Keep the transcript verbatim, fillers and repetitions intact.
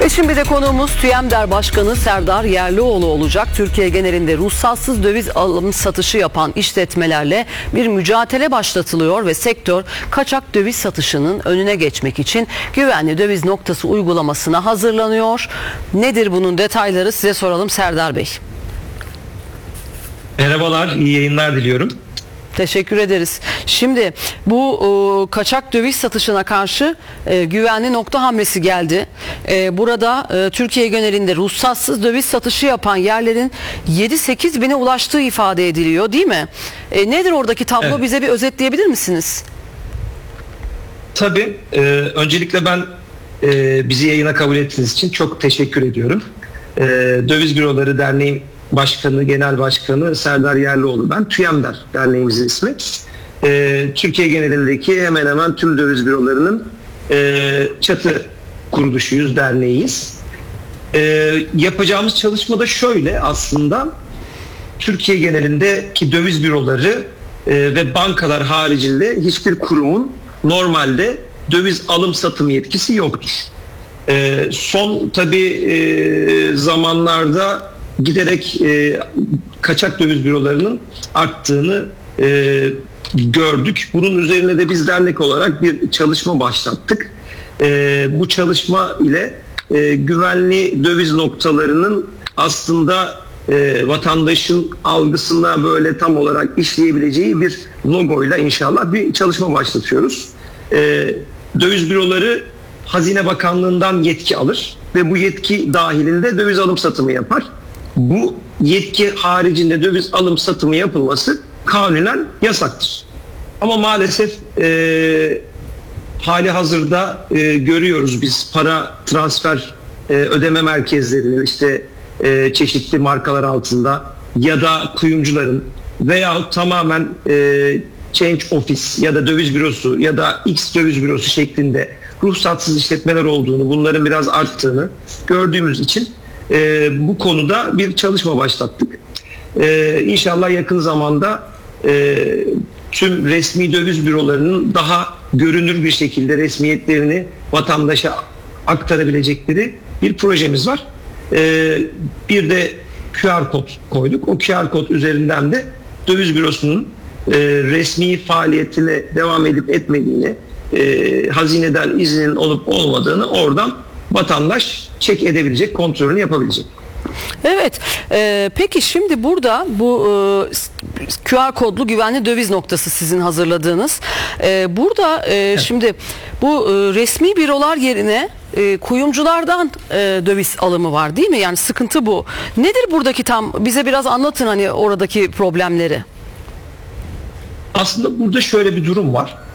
Şimdi bir de konuğumuz TÜYEMDER Başkanı Serdar Yerlioğlu olacak. Türkiye genelinde ruhsatsız döviz alım satışı yapan işletmelerle bir mücadele başlatılıyor ve sektör kaçak döviz satışının önüne geçmek için güvenli döviz noktası uygulamasına hazırlanıyor. Nedir bunun detayları, size soralım Serdar Bey. Merhabalar, iyi yayınlar diliyorum. Teşekkür ederiz. Şimdi bu e, kaçak döviz satışına karşı e, güvenli nokta hamlesi geldi. E, burada e, Türkiye genelinde ruhsatsız döviz satışı yapan yerlerin yedi sekiz bine ulaştığı ifade ediliyor, değil mi? E, nedir oradaki tablo? Evet. Bize bir özetleyebilir misiniz? Tabii. E, öncelikle ben e, bizi yayına kabul ettiğiniz için çok teşekkür ediyorum. E, Döviz Büroları Derneği Başkanı, Genel Başkanı Serdar Yerlioğlu ben. TÜYEMDER derneğimizin ismi. Ee, Türkiye genelindeki hemen hemen tüm döviz bürolarının e, çatı kuruluşuyuz, derneğiyiz. Ee, yapacağımız çalışma da şöyle aslında. Türkiye genelindeki döviz büroları e, ve bankalar haricinde hiçbir kurumun normalde döviz alım satım yetkisi yoktur. E, son tabii e, zamanlarda giderek e, kaçak döviz bürolarının arttığını e, gördük. Bunun üzerine de biz dernek olarak bir çalışma başlattık. E, bu çalışma ile e, güvenli döviz noktalarının aslında e, vatandaşın algısına böyle tam olarak işleyebileceği bir logoyla inşallah bir çalışma başlatıyoruz. E, döviz büroları Hazine Bakanlığı'ndan yetki alır ve bu yetki dahilinde döviz alım satımı yapar. Bu yetki haricinde döviz alım satımı yapılması kanunen yasaktır. Ama maalesef e, hali hazırda e, görüyoruz biz para transfer e, ödeme merkezlerinin işte e, çeşitli markalar altında ya da kuyumcuların veya tamamen e, change office ya da döviz bürosu ya da X döviz bürosu şeklinde ruhsatsız işletmeler olduğunu, bunların biraz arttığını gördüğümüz için Ee, bu konuda bir çalışma başlattık. Ee, İnşallah yakın zamanda e, tüm resmi döviz bürolarının daha görünür bir şekilde resmiyetlerini vatandaşa aktarabilecekleri bir projemiz var. Ee, bir de Q R kod koyduk. O Q R kod üzerinden de döviz bürosunun e, resmi faaliyetine devam edip etmediğini, e, hazineden iznin olup olmadığını oradan vatandaş çek edebilecek, kontrolünü yapabilecek. Evet. E, peki şimdi burada bu e, Q R kodlu güvenli döviz noktası sizin hazırladığınız. E, burada e, evet. Şimdi bu e, resmi bürolar yerine e, kuyumculardan e, döviz alımı var, değil mi? Yani sıkıntı bu. Nedir buradaki tam? Bize biraz anlatın hani oradaki problemleri. Aslında burada şöyle bir durum var.